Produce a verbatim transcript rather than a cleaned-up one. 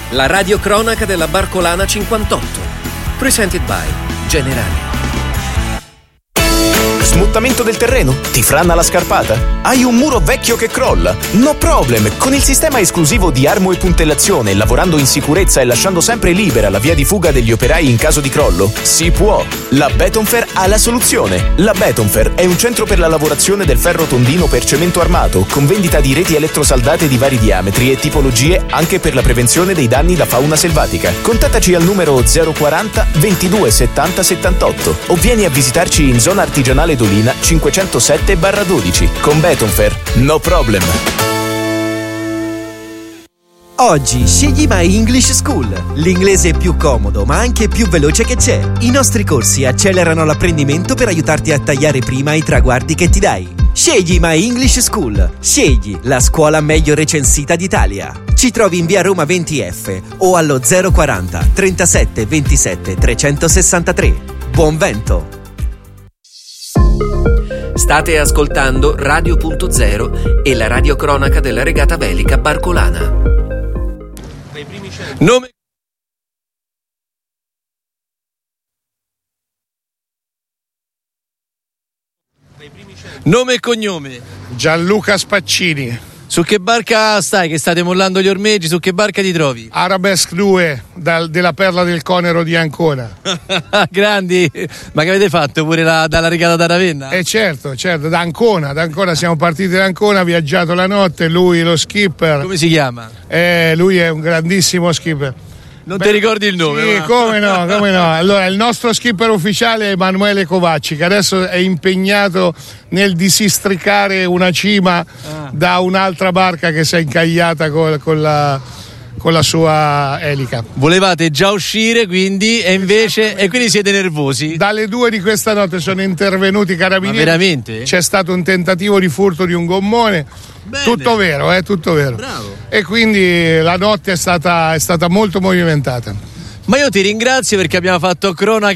la radiocronaca della Barcolana cinquantotto. Presented by Generali. Smuttamento del terreno? Ti franna la scarpata? Hai un muro vecchio che crolla? No problem! Con il sistema esclusivo di armo e puntellazione, lavorando in sicurezza e lasciando sempre libera la via di fuga degli operai in caso di crollo, si può! La Betonfer ha la soluzione! La Betonfer è un centro per la lavorazione del ferro tondino per cemento armato, con vendita di reti elettrosaldate di vari diametri e tipologie anche per la prevenzione dei danni da fauna selvatica. Contattaci al numero zero quaranta ventidue settanta settantotto o vieni a visitarci in zona artigianale Dolina cinquecentosette dodici. Con Betonfer, no problem. Oggi scegli My English School, l'inglese più comodo ma anche più veloce che c'è. I nostri corsi accelerano l'apprendimento per aiutarti a tagliare prima i traguardi che ti dai. Scegli My English School, scegli la scuola meglio recensita d'Italia. Ci trovi in via Roma venti F o allo zero quaranta trentasette ventisette trecentosessantatré. Buon vento! State ascoltando Radio Punto Zero e la radiocronaca della regata velica Barcolana. Nome Nome e cognome? Gianluca Spaccini. Su che barca stai? Che state mollando gli ormeggi? Su che barca ti trovi? Arabesque due dal, della Perla del Conero di Ancona. Grandi! Ma che avete fatto pure la, dalla regata da Ravenna? Eh certo, certo, da Ancona, da Ancona siamo partiti da Ancona, viaggiato la notte, lui lo skipper. Come si chiama? Eh, lui è un grandissimo skipper. Non Beh, ti ricordi il nome? Sì, ma... come no, come no. Allora, il nostro skipper ufficiale è Emanuele Covacci, che adesso è impegnato nel disistricare una cima ah. da un'altra barca che si è incagliata con, con la... con la sua elica. Volevate già uscire quindi e invece e quindi siete nervosi? Dalle due di questa notte sono intervenuti i carabinieri. Ma veramente? C'è stato un tentativo di furto di un gommone. Bene. Tutto vero, eh, tutto vero. Bravo. E quindi la notte è stata, è stata molto movimentata. Ma io ti ringrazio perché abbiamo fatto cronaca